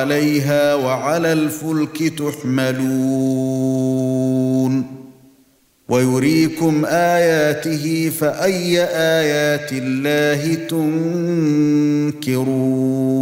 عليها وعلى الفلك تحملون ويريكم آياته فأي آيات الله تنكرون